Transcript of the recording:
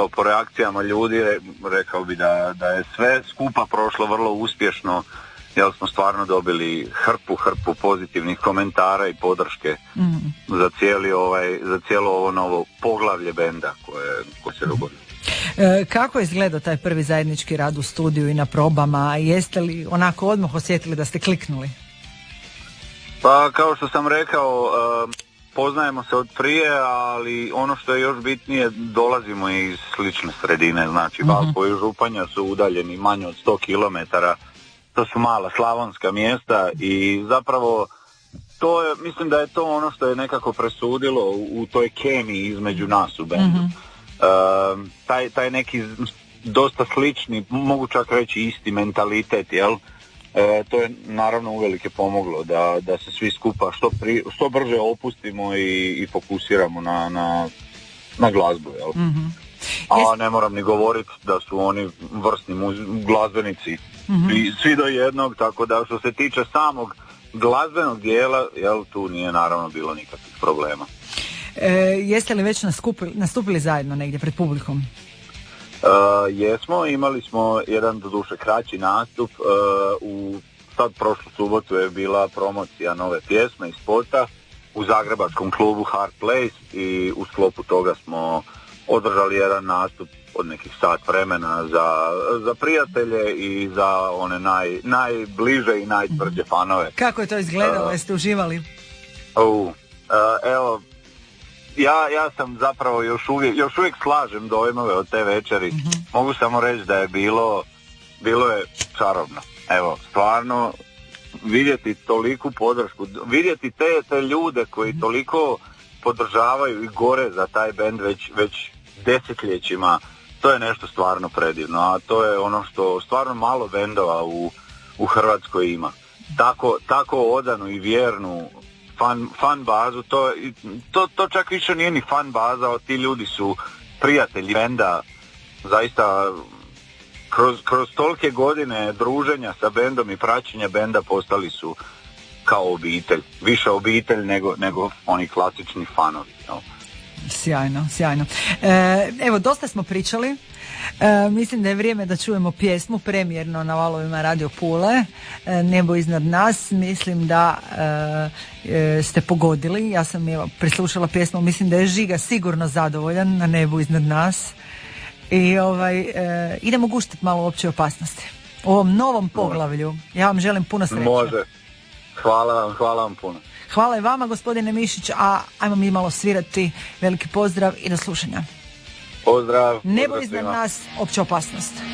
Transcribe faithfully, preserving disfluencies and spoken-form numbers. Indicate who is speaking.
Speaker 1: evo, po reakcijama ljudi rekao bi da, da je sve skupa prošlo vrlo uspješno, jer smo stvarno dobili hrpu, hrpu pozitivnih komentara i podrške mm. za, cijeli ovaj, za cijelo ovo novo poglavlje benda koje, koje se dogodilo.
Speaker 2: E, kako je izgledao taj prvi zajednički rad u studiju i na probama? Jeste li onako odmah osjetili da ste kliknuli?
Speaker 1: Pa kao što sam rekao, poznajemo se od prije, ali ono što je još bitnije, dolazimo iz slične sredine, znači mm-hmm. Valpovo i Županja su udaljeni manje od sto kilometara, to su mala slavonska mjesta i zapravo to je, mislim da je to ono što je nekako presudilo u, u toj kemiji između nas u bendu. Mm-hmm. Uh, taj, taj neki dosta slični, mogu čak reći isti mentalitet, jel? E, to je naravno uvelike pomoglo da, da se svi skupa što, pri, što brže opustimo i, i fokusiramo na, na, na glazbu, jel? Mm-hmm. A ne moram ni govoriti da su oni vrsni muz- glazbenici, mm-hmm. svi, svi do jednog, tako da što se tiče samog glazbenog dijela, jel, tu nije naravno bilo nikakvih problema.
Speaker 2: E, jeste li već nastupili, nastupili zajedno negdje pred publikom?
Speaker 1: Uh, jesmo, imali smo jedan doduše kraći nastup, uh, u sad prošlu subotu je bila promocija nove pjesme i spota u zagrebačkom klubu Hard Place i u sklopu toga smo održali jedan nastup od nekih sat vremena za, za prijatelje i za one naj, najbliže i najtvrđe fanove.
Speaker 2: Kako je to izgledalo, uh, jeste uživali?
Speaker 1: Uh, uh, evo, Ja, ja sam zapravo još uvijek, još uvijek slažem dojmove od te večeri. Mm-hmm. Mogu samo reći da je bilo, bilo je čarobno. Evo, stvarno, vidjeti toliku podršku, vidjeti te, te ljude koji mm-hmm. toliko podržavaju i gore za taj bend već, već desetljećima, to je nešto stvarno predivno, a to je ono što stvarno malo bendova u, u Hrvatskoj ima. Tako, tako odanu i vjernu Fan, fan bazu, to, to, to čak više nije ni fan baza, ti ljudi su prijatelji benda, zaista kroz, kroz tolike godine druženja sa bendom i praćenja benda postali su kao obitelj, više obitelj nego, nego oni klasični fanovi. No.
Speaker 2: Sjajno, sjajno. E, evo, dosta smo pričali. E, mislim da je vrijeme da čujemo pjesmu premijerno na valovima Radio Pule, e, Nebo iznad nas. Mislim da e, e, ste pogodili. Ja sam evo, preslušala pjesmu, mislim da je Žiga sigurno zadovoljan na Nebu iznad nas. I ovaj, e, idemo guštiti malo opće opasnosti. U ovom novom poglavlju. Ja vam želim puno sreće.
Speaker 1: Može. Hvala vam, hvala vam puno.
Speaker 2: Hvala i vama, gospodine Mišić, a ajmo mi malo svirati. Veliki pozdrav i do slušanja.
Speaker 1: Pozdrav.
Speaker 2: Nebo iznad nas, opća opasnost.